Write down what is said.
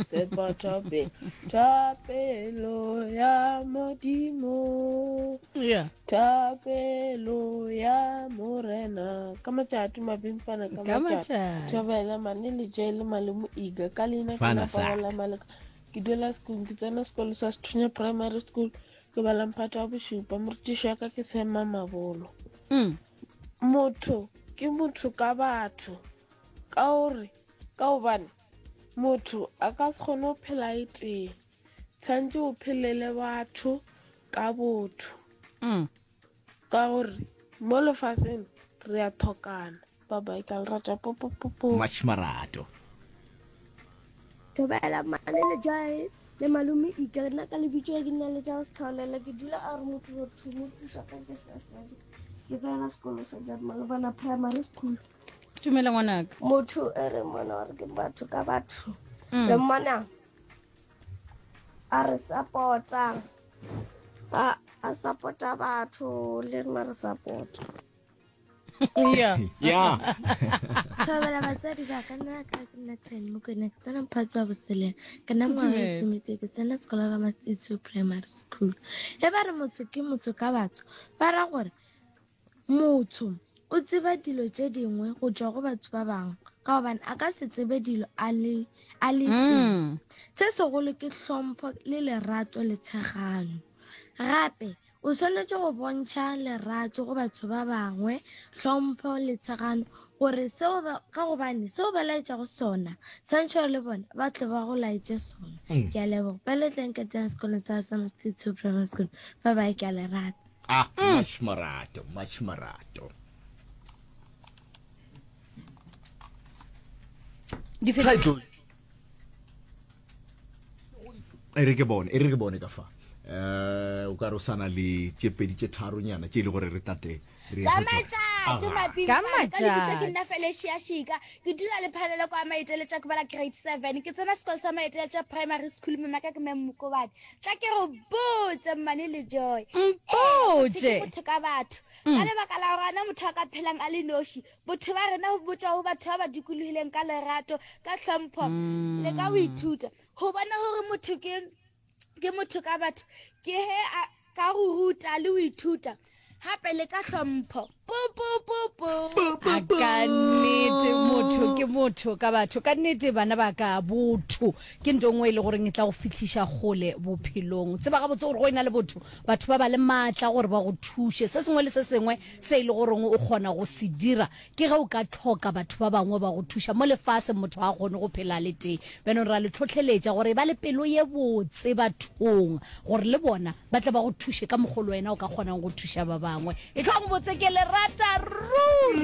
Sepatope Tapelo ya modimo Tapelo ya morena Kama chatu mabimpana kama chatu Chabela manili jele malumu iga Kalina kina pawala malaka Kidwela school Kitana school sa Stunya primary school Kibala mpata wabishupa Murtishaka kisema mavolo Moto Ke motho ka batho Ka ore Ka obane Motho a ka se kgone ho phela ete tshwantse o phelele batho ka botho ka gore mo lefatsheng re a thokana bye ka rata popopopo much marato Tobela manele jai le malumi ikana ka lebitso ke nna le tsa sekhaolela ke dula a re motho go thumutu shaka ke sasadi ke tsena sekolo sa Malobana primary school Tumela ngwanaka motho ere mona re ke batho ka batho le mona a re supporta a supporta batho le rena re support yeah Tobela batsadi ba ka nna ka nna 10 mo ke ne ke tsena mphatsa bosele ka nna mo e semetse ke tsena sekolo ka Mastitso primary school e ba re motho ke motho ka batho ba ra gore motho o tseba dilo tše dingwe go tswa go batho ba bangwe ka gobane a ka se tsebe dilo a le teng se segolo ke hlompho le lerato le tshegano gape o tshwanetse go bontšha lerato go batho ba bangwe hlompho le tshegano gore ka gobane seo ba laetša go sona santšho le bone ba tle ba go laetse sona ke a leboga ba letleng ka tsena sekolong sa Mastitso primary school bye ke a le rata much marato e re ke bone ka fa o ka re o sana le tšepedi tše tharonyana tše e le gore re tate ke nna Feliciashika ke dula le phalele kwa maetele tša ke bala grade 7 ke tsena sekolo sa maetele tša primary school mmaka ke Mmokobadi tla ke go botse mmane le joy motho ka batho ka lebaka la gore ana motho a ka phelang a le noši botho ba rena go botsa go batho ba ba dikolohileng ka lerato ka hlompho le ka go ithuta go bona gore motho ke motho ka batho ke he ka go ruta le go ithuta hape le ka hlompho ka nnete motho ke motho ka batho ka nnete bana ba ka botho ke ntho nngwe e le gore e tla go fitlhisha gole bophelong tseba ga botse gore go ina le batho ba ba le maatla gore ba go thushe se sengwe le se sengwe se e le gore o kgona go se dira ke ge o ka tlhoka batho ba bangwe ba go thusha mo lefase motho a gone go phela le teng beno ra le tlhotlheletša gore ba le pelo ye botse bathong gore le bona ba tla ba go thushe ka mogolo wena o ka kgonang go thusha ba bangwe e tlo go botse ke le rata